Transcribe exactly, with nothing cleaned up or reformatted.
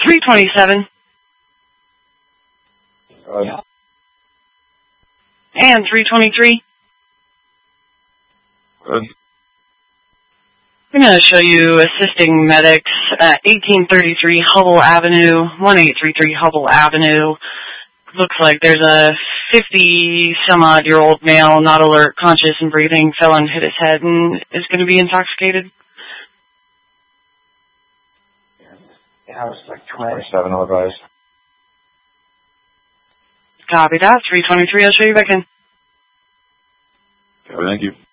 three twenty-seven. Uh, yeah. And three twenty-three. Good. I'm going to show you assisting medics at eighteen thirty-three Hubble Avenue, eighteen thirty-three Hubble Avenue. Looks like there's a fifty-some-odd-year-old male, not alert, conscious, and breathing, fell and hit his head and is going to be intoxicated. Yeah, it was like twenty-seven otherwise. Copy that. three twenty-three, I'll show you back in. Okay, thank you.